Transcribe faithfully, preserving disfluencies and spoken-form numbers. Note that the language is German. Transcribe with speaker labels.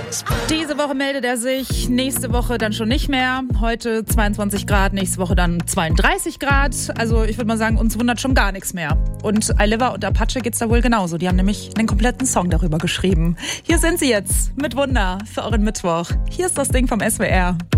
Speaker 1: Diese Woche meldet er sich, nächste Woche dann schon nicht mehr. Heute zweiundzwanzig Grad, nächste Woche dann zweiunddreißig Grad. Also ich würde mal sagen, uns wundert schon gar nichts mehr. Und iLiver und Apache geht's da wohl genauso. Die haben nämlich einen kompletten Song darüber geschrieben. Hier sind sie jetzt mit Wunder für euren Mittwoch. Hier ist das Ding vom S W R.